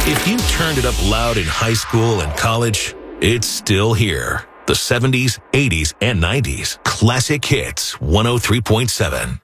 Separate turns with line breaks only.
If you turned it up loud in high school and college, it's still here. The 70s, 80s, and 90s. Classic Hits 103.7.